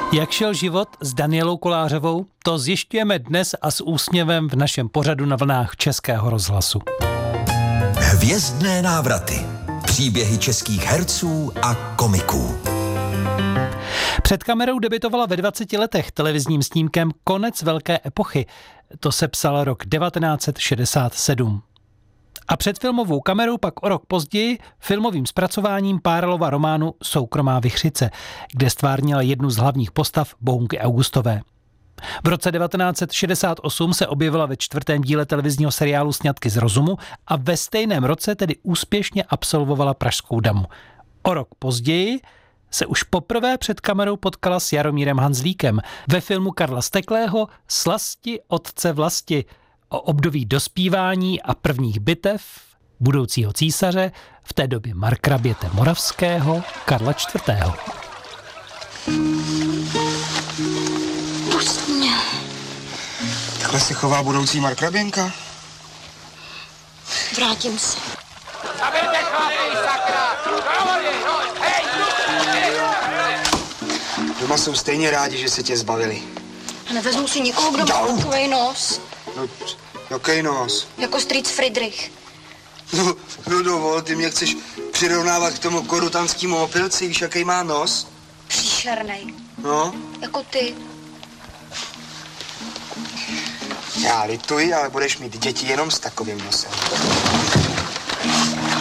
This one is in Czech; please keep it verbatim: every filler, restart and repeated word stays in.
Jak šel život s Danielou Kolářovou, to zjišťujeme dnes a s úsměvem v našem pořadu na vlnách Českého rozhlasu. Hvězdné návraty. Příběhy českých herců a komiků. Před kamerou debutovala ve dvaceti letech televizním snímkem Konec velké epochy. To se psal rok devatenáct set šedesát sedm. A před filmovou kamerou pak o rok později filmovým zpracováním Párlova románu Soukromá vichřice, kde stvárnila jednu z hlavních postav Bohunky Augustové. V roce devatenáct set šedesát osm se objevila ve čtvrtém díle televizního seriálu Sňatky z rozumu a ve stejném roce tedy úspěšně absolvovala Pražskou damu. O rok později se už poprvé před kamerou potkala s Jaromírem Hanzlíkem ve filmu Karla Steklého Slasti otce vlasti o období dospívání a prvních bitev budoucího císaře, v té době markraběte moravského Karla čtvrtého. Pust mě. Takhle se chová budoucí markraběnka? Vrátím se. Zabijte chlapi, sakra! Hej! Doma jsou stejně rádi, že se tě zbavili. A nevezmu si nikoho, kdo má takovej nos. No, jaký nos? Jako strýc Friedrich. No, no dovol, ty mě chceš přirovnávat k tomu korutanskému opilci, víš, jaký má nos? Příšernej. No? Jako ty. Já lituji, ale budeš mít děti jenom s takovým nosem.